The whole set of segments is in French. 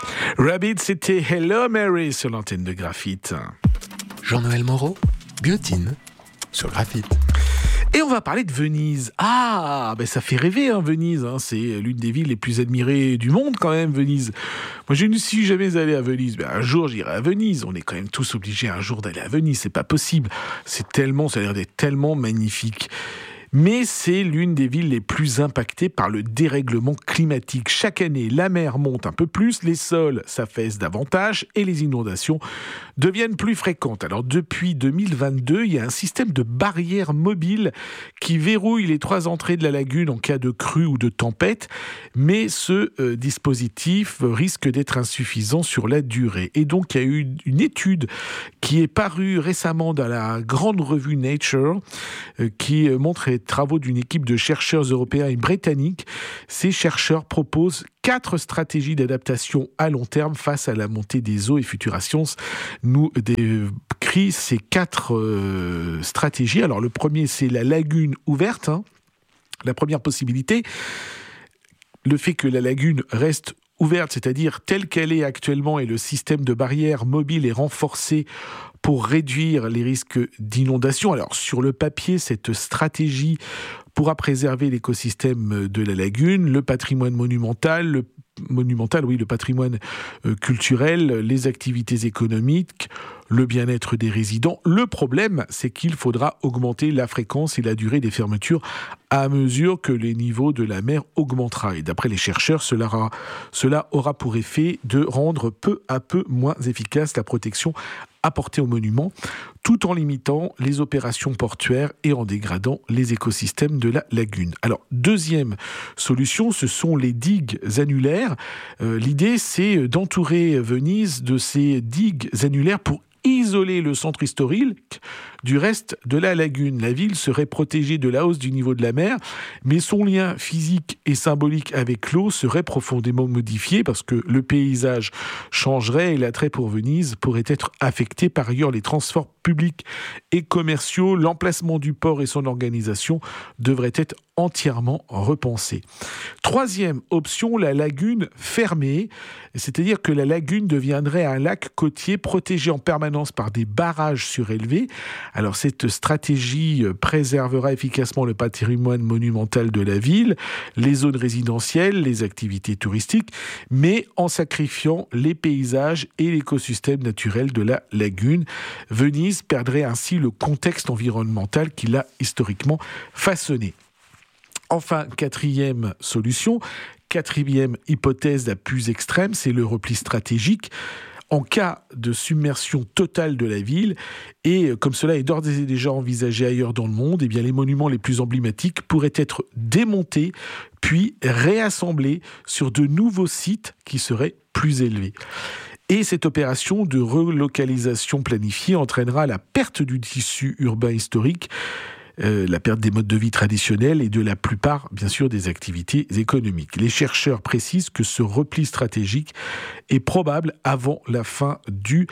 Rabbit, c'était Hello Mary sur l'antenne de Graphite. Jean-Noël Moreau, Guillotine, sur Graphite. Et on va parler de Venise. Ah, ben ça fait rêver, Venise. C'est l'une des villes les plus admirées du monde, quand même, Venise. Moi, je ne suis jamais allé à Venise. Ben, un jour, j'irai à Venise. On est quand même tous obligés un jour d'aller à Venise. C'est pas possible. Ça a l'air d'être tellement magnifique. Mais c'est l'une des villes les plus impactées par le dérèglement climatique. Chaque année, la mer monte un peu plus, les sols s'affaissent davantage et les inondations deviennent plus fréquentes. Alors depuis 2022, il y a un système de barrières mobiles qui verrouille les 3 entrées de la lagune en cas de crue ou de tempête. Mais ce dispositif risque d'être insuffisant sur la durée. Et donc, il y a eu une étude qui est parue récemment dans la grande revue Nature qui montre les travaux d'une équipe de chercheurs européens et britanniques. Ces chercheurs proposent 4 stratégies d'adaptation à long terme face à la montée des eaux, et Futura Science nous décrit ces 4 stratégies. Alors le premier, c'est la lagune ouverte. La première possibilité, le fait que la lagune reste ouverte, c'est-à-dire telle qu'elle est actuellement, et le système de barrières mobiles est renforcé pour réduire les risques d'inondation. Alors, sur le papier, cette stratégie pourra préserver l'écosystème de la lagune, le patrimoine monumental, le patrimoine culturel, les activités économiques, le bien-être des résidents. Le problème, c'est qu'il faudra augmenter la fréquence et la durée des fermetures à mesure que les niveaux de la mer augmentera. Et d'après les chercheurs, cela aura pour effet de rendre peu à peu moins efficace la protection apportée aux monuments, tout en limitant les opérations portuaires et en dégradant les écosystèmes de la lagune. Alors, deuxième solution, ce sont les digues annulaires. L'idée, c'est d'entourer Venise de ces digues annulaires pour isoler le centre historique du reste de la lagune. La ville serait protégée de la hausse du niveau de la mer, mais son lien physique et symbolique avec l'eau serait profondément modifié parce que le paysage changerait et l'attrait pour Venise pourrait être affecté. Par ailleurs, les transports publics et commerciaux, l'emplacement du port et son organisation devraient être entièrement repensés. Troisième option, la lagune fermée, c'est-à-dire que la lagune deviendrait un lac côtier protégé en permanence par des barrages surélevés. Alors cette stratégie préservera efficacement le patrimoine monumental de la ville, les zones résidentielles, les activités touristiques, mais en sacrifiant les paysages et l'écosystème naturel de la lagune. Venise perdrait ainsi le contexte environnemental qui l'a historiquement façonné. Enfin, quatrième solution, quatrième hypothèse la plus extrême, c'est le repli stratégique. En cas de submersion totale de la ville, et comme cela est d'ores et déjà envisagé ailleurs dans le monde, eh bien les monuments les plus emblématiques pourraient être démontés, puis réassemblés sur de nouveaux sites qui seraient plus élevés. Et cette opération de relocalisation planifiée entraînera la perte du tissu urbain historique, la perte des modes de vie traditionnels et de la plupart, bien sûr, des activités économiques. Les chercheurs précisent que ce repli stratégique est probable avant la fin du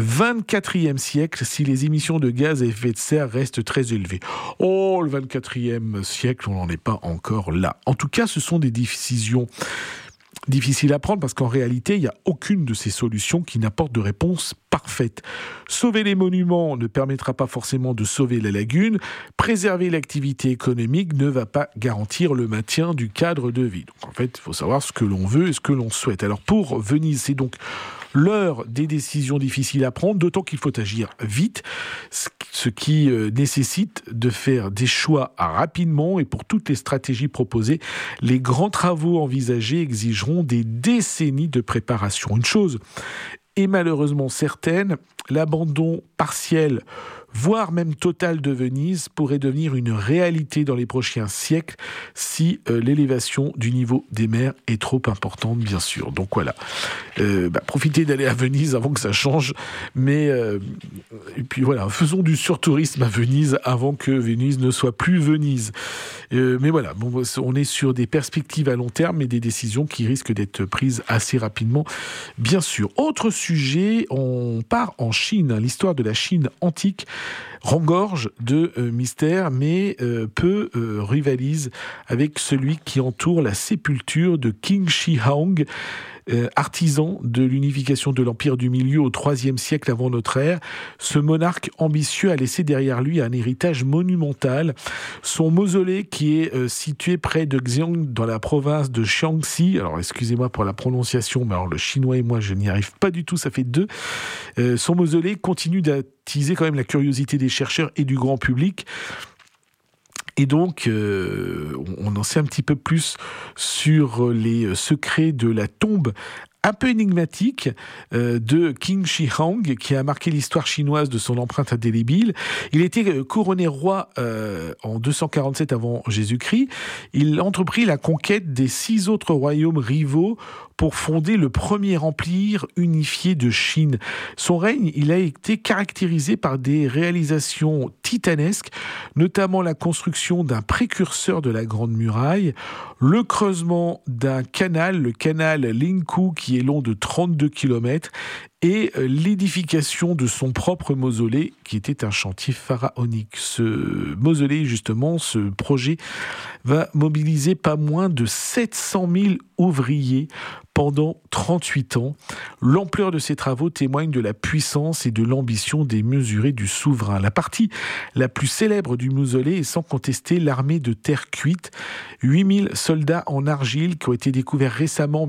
24e siècle si les émissions de gaz à effet de serre restent très élevées. Oh, le 24e siècle, on n'en est pas encore là. En tout cas, ce sont des décisions difficile à prendre parce qu'en réalité, il n'y a aucune de ces solutions qui n'apporte de réponse parfaite. Sauver les monuments ne permettra pas forcément de sauver la lagune. Préserver l'activité économique ne va pas garantir le maintien du cadre de vie. Donc en fait, il faut savoir ce que l'on veut et ce que l'on souhaite. Alors pour Venise, c'est donc l'heure des décisions difficiles à prendre, d'autant qu'il faut agir vite, ce qui nécessite de faire des choix rapidement. Et pour toutes les stratégies proposées, les grands travaux envisagés exigeront des décennies de préparation. Une chose est malheureusement certaine, l'abandon partiel, voire même total de Venise pourrait devenir une réalité dans les prochains siècles si l'élévation du niveau des mers est trop importante, bien sûr. Donc voilà, profitez d'aller à Venise avant que ça change, mais et puis voilà, faisons du surtourisme à Venise avant que Venise ne soit plus Venise. Mais voilà, on est sur des perspectives à long terme et des décisions qui risquent d'être prises assez rapidement, bien sûr. Autre sujet, on part en Chine, l'histoire de la Chine antique. rengorge de mystère, mais peu rivalise avec celui qui entoure la sépulture de Qin Shi Huang, artisan de l'unification de l'Empire du Milieu au IIIe siècle avant notre ère. Ce monarque ambitieux a laissé derrière lui un héritage monumental. Son mausolée, qui est situé près de Xi'an, dans la province de Shaanxi, alors excusez-moi pour la prononciation, mais alors le chinois et moi je n'y arrive pas du tout, ça fait deux. Son mausolée continue d'attiser quand même la curiosité des chercheurs et du grand public. Et donc, on en sait un petit peu plus sur les secrets de la tombe un peu énigmatique de Qin Shi Huang, qui a marqué l'histoire chinoise de son empreinte indélébile. Il était couronné roi en 247 avant Jésus-Christ. Il entreprit la conquête des 6 autres royaumes rivaux pour fonder le premier empire unifié de Chine. Son règne, il a été caractérisé par des réalisations titanesques, notamment la construction d'un précurseur de la Grande Muraille, le creusement d'un canal, le canal Lingkou, qui est long de 32 km, et l'édification de son propre mausolée, qui était un chantier pharaonique. Ce mausolée, justement, ce projet, va mobiliser pas moins de 700 000 ouvriers pendant 38 ans. L'ampleur de ces travaux témoigne de la puissance et de l'ambition démesurée du souverain. La partie la plus célèbre du mausolée est sans contester l'armée de terre cuite, 8000 soldats en argile qui ont été découverts récemment en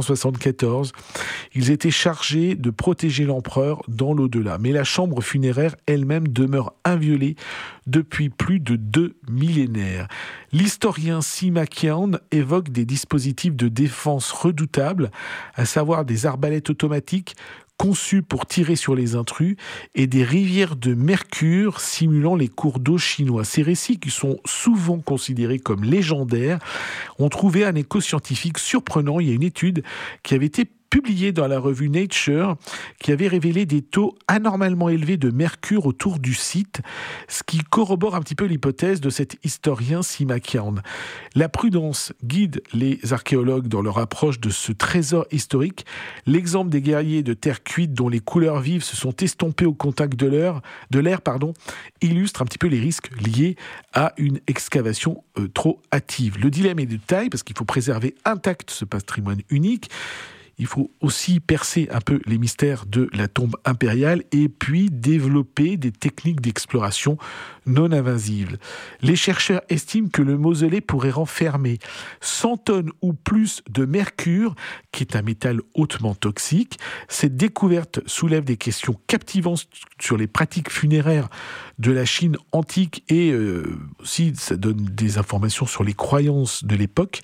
1974. Ils étaient chargés de protéger l'empereur dans l'au-delà. Mais la chambre funéraire elle-même demeure inviolée depuis plus de 2 millénaires. L'historien Sima Qian évoque des dispositifs de défense redoutables, à savoir des arbalètes automatiques conçues pour tirer sur les intrus et des rivières de mercure simulant les cours d'eau chinois. Ces récits, qui sont souvent considérés comme légendaires, ont trouvé un écho scientifique surprenant. Il y a une étude qui avait été publié dans la revue Nature, qui avait révélé des taux anormalement élevés de mercure autour du site, ce qui corrobore un petit peu l'hypothèse de cet historien Sima Qian. La prudence guide les archéologues dans leur approche de ce trésor historique. L'exemple des guerriers de terre cuite dont les couleurs vives se sont estompées au contact de l'air, illustre un petit peu les risques liés à une excavation trop hâtive. Le dilemme est de taille parce qu'il faut préserver intact ce patrimoine unique. Il faut aussi percer un peu les mystères de la tombe impériale et puis développer des techniques d'exploration non invasives. Les chercheurs estiment que le mausolée pourrait renfermer 100 tonnes ou plus de mercure, qui est un métal hautement toxique. Cette découverte soulève des questions captivantes sur les pratiques funéraires de la Chine antique et aussi ça donne des informations sur les croyances de l'époque.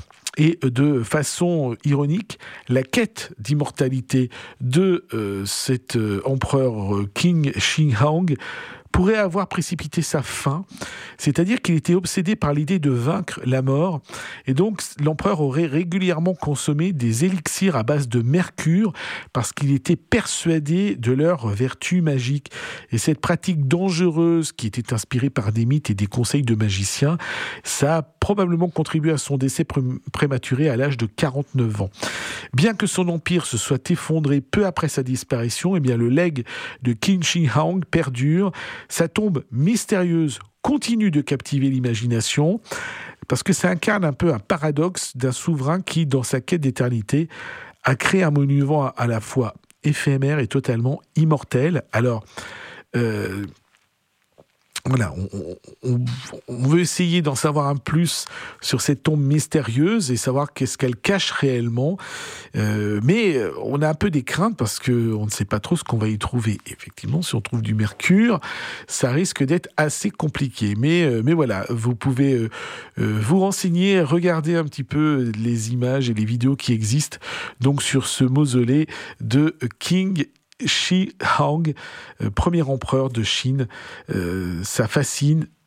Et de façon ironique, la quête d'immortalité de cet empereur Qin Shi Huang pourrait avoir précipité sa fin, c'est-à-dire qu'il était obsédé par l'idée de vaincre la mort, et donc l'empereur aurait régulièrement consommé des élixirs à base de mercure parce qu'il était persuadé de leur vertu magique. Et cette pratique dangereuse, qui était inspirée par des mythes et des conseils de magiciens, ça a probablement contribué à son décès prématuré à l'âge de 49 ans. Bien que son empire se soit effondré peu après sa disparition, eh bien le legs de Qin Shi Huang perdure. Sa tombe mystérieuse continue de captiver l'imagination parce que ça incarne un peu un paradoxe d'un souverain qui, dans sa quête d'éternité, a créé un monument à la fois éphémère et totalement immortel. Alors, voilà, on veut essayer d'en savoir un plus sur cette tombe mystérieuse et savoir qu'est-ce qu'elle cache réellement. Mais on a un peu des craintes parce qu'on ne sait pas trop ce qu'on va y trouver. Effectivement, si on trouve du mercure, ça risque d'être assez compliqué. Mais voilà, vous pouvez vous renseigner, regarder un petit peu les images et les vidéos qui existent donc sur ce mausolée de Qin Shi Huang, premier empereur de Chine. Ça fascine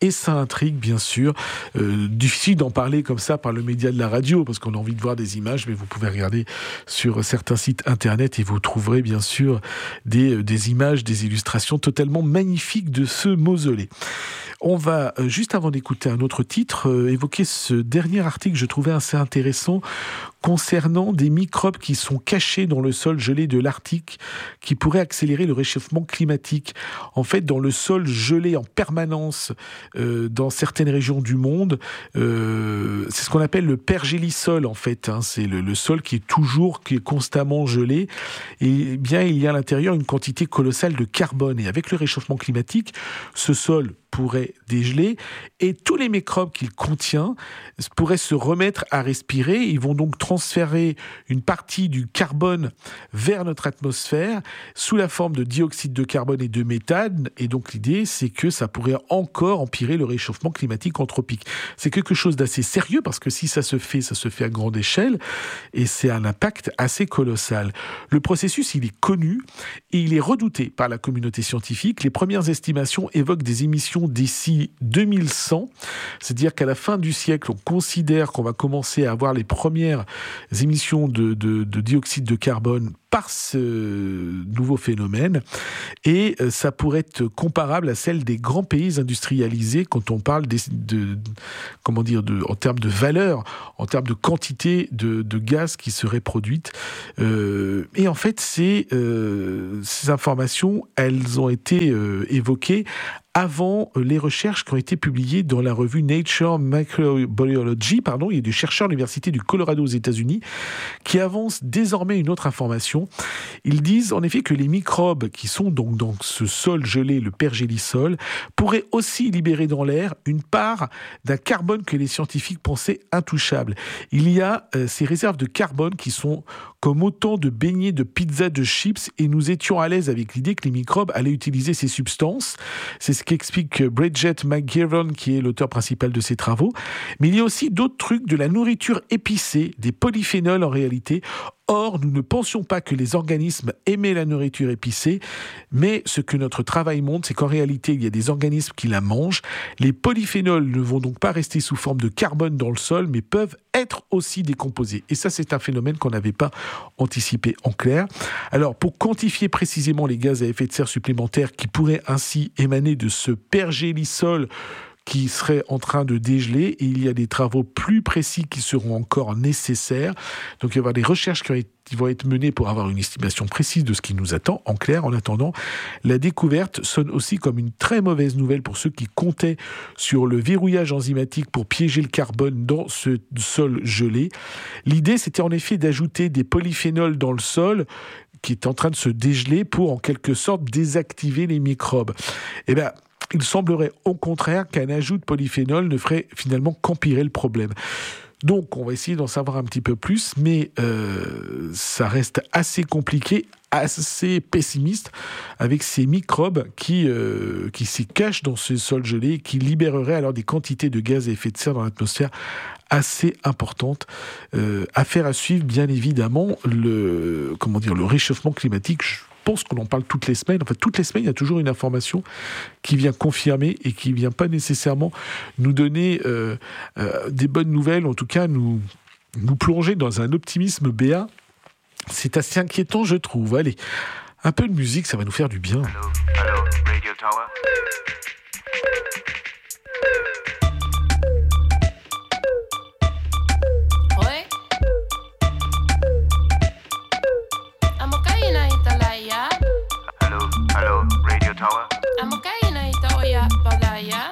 et ça intrigue bien sûr. Difficile d'en parler comme ça par le média de la radio parce qu'on a envie de voir des images, mais vous pouvez regarder sur certains sites internet et vous trouverez bien sûr des images, des illustrations totalement magnifiques de ce mausolée. On va, juste avant d'écouter un autre titre, évoquer ce dernier article que je trouvais assez intéressant concernant des microbes qui sont cachés dans le sol gelé de l'Arctique qui pourraient accélérer le réchauffement climatique. En fait, dans le sol gelé en permanence dans certaines régions du monde, c'est ce qu'on appelle le pergélisol en fait. C'est le sol qui est constamment gelé. Et bien, il y a à l'intérieur une quantité colossale de carbone. Et avec le réchauffement climatique, ce sol pourrait dégeler et tous les microbes qu'il contient pourraient se remettre à respirer. Ils vont donc transférer une partie du carbone vers notre atmosphère sous la forme de dioxyde de carbone et de méthane. Et donc l'idée, c'est que ça pourrait encore empirer le réchauffement climatique anthropique. C'est quelque chose d'assez sérieux parce que si ça se fait à grande échelle et c'est un impact assez colossal. Le processus, il est connu et il est redouté par la communauté scientifique. Les premières estimations évoquent des émissions d'ici 2100, c'est-à-dire qu'à la fin du siècle, on considère qu'on va commencer à avoir les premières émissions de dioxyde de carbone par ce nouveau phénomène et ça pourrait être comparable à celle des grands pays industrialisés quand on parle en termes de valeur, en termes de quantité de gaz qui serait produite. Et en fait, ces informations, elles ont été évoquées avant les recherches qui ont été publiées dans la revue Nature Microbiology. Il y a des chercheurs de l'Université du Colorado aux États-Unis qui avancent désormais une autre information. Ils disent en effet que les microbes qui sont donc dans ce sol gelé, le pergélisol, pourraient aussi libérer dans l'air une part d'un carbone que les scientifiques pensaient intouchable. Il y a ces réserves de carbone qui sont comme autant de beignets, de pizzas, de chips, et nous étions à l'aise avec l'idée que les microbes allaient utiliser ces substances. C'est ce qu'explique Bridget McGivern, qui est l'auteur principal de ces travaux. Mais il y a aussi d'autres trucs, de la nourriture épicée, des polyphénols en réalité. Or, nous ne pensions pas que les organismes aimaient la nourriture épicée, mais ce que notre travail montre, c'est qu'en réalité, il y a des organismes qui la mangent. Les polyphénols ne vont donc pas rester sous forme de carbone dans le sol, mais peuvent être aussi décomposés. Et ça, c'est un phénomène qu'on n'avait pas anticipé en clair. Alors, pour quantifier précisément les gaz à effet de serre supplémentaires qui pourraient ainsi émaner de ce pergélisol qui serait en train de dégeler, et il y a des travaux plus précis qui seront encore nécessaires. Donc il va y avoir des recherches qui vont être menées pour avoir une estimation précise de ce qui nous attend. En clair, en attendant, la découverte sonne aussi comme une très mauvaise nouvelle pour ceux qui comptaient sur le verrouillage enzymatique pour piéger le carbone dans ce sol gelé. L'idée, c'était en effet d'ajouter des polyphénols dans le sol qui est en train de se dégeler pour en quelque sorte désactiver les microbes. Eh bien, il semblerait au contraire qu'un ajout de polyphénol ne ferait finalement qu'empirer le problème. Donc, on va essayer d'en savoir un petit peu plus, mais ça reste assez compliqué, assez pessimiste, avec ces microbes qui s'y cachent dans ce sol gelé et qui libéreraient alors des quantités de gaz à effet de serre dans l'atmosphère assez importantes. Affaire à suivre, bien évidemment, le réchauffement climatique. Je pense qu'on en parle toutes les semaines. En fait, toutes les semaines, il y a toujours une information qui vient confirmer et qui ne vient pas nécessairement nous donner des bonnes nouvelles, en tout cas nous plonger dans un optimisme béat. C'est assez inquiétant, je trouve. Allez, un peu de musique, ça va nous faire du bien. Hello, Radio Tower. Hello, Radio Tower. I'm okay, na ito ya, palaya.